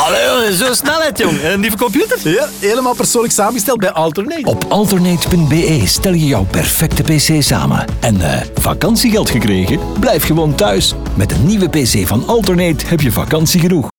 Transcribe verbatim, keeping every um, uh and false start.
Allee, zo snelheid, jong. Een nieuwe computer? Ja, helemaal persoonlijk samengesteld bij Alternate. Op alternate punt b e stel je jouw perfecte pc samen. En eh, vakantiegeld gekregen? Blijf gewoon thuis. Met een nieuwe pc van Alternate heb je vakantie genoeg.